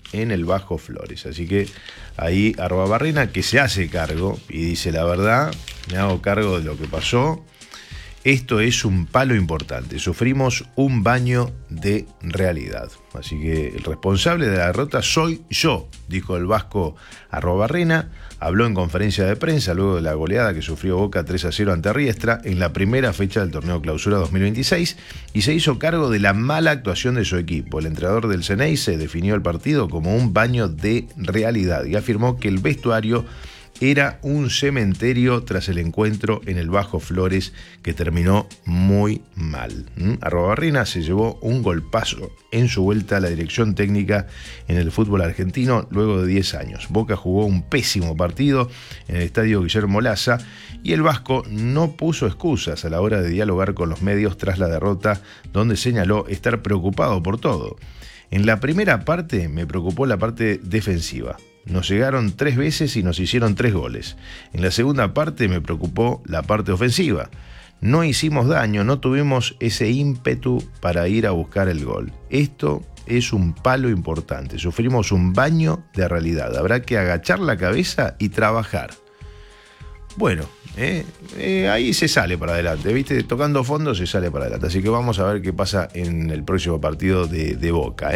en el Bajo Flores. Así que ahí @Barrena, que se hace cargo y dice: la verdad, me hago cargo de lo que pasó. Esto es un palo importante. Sufrimos un baño de realidad. Así que el responsable de la derrota soy yo, dijo el vasco @Barrena. Habló en conferencia de prensa luego de la goleada que sufrió Boca 3-0 ante Riestra en la primera fecha del torneo Clausura 2026 y se hizo cargo de la mala actuación de su equipo. El entrenador del Xeneize definió el partido como un baño de realidad y afirmó que el vestuario era un cementerio tras el encuentro en el Bajo Flores, que terminó muy mal. @Barrena se llevó un golpazo en su vuelta a la dirección técnica en el fútbol argentino luego de 10 años. Boca jugó un pésimo partido en el estadio Guillermo Laza y el vasco no puso excusas a la hora de dialogar con los medios tras la derrota, donde señaló estar preocupado por todo. En la primera parte me preocupó la parte defensiva. Nos llegaron 3 veces y nos hicieron 3 goles. En la segunda parte me preocupó la parte ofensiva. No hicimos daño, no tuvimos ese ímpetu para ir a buscar el gol. Esto es un palo importante. Sufrimos un baño de realidad. Habrá que agachar la cabeza y trabajar. Bueno, ahí se sale para adelante, ¿viste? Tocando fondo se sale para adelante. Así que vamos a ver qué pasa en el próximo partido de Boca.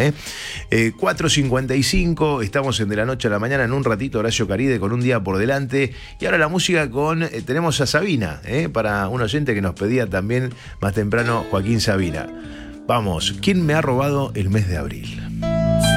4:55, estamos en De la Noche a la Mañana. En un ratito Horacio Caride con Un Día por Delante. Y ahora la música tenemos a Sabina, para un oyente que nos pedía también más temprano, Joaquín Sabina. Vamos, ¿quién me ha robado el mes de abril?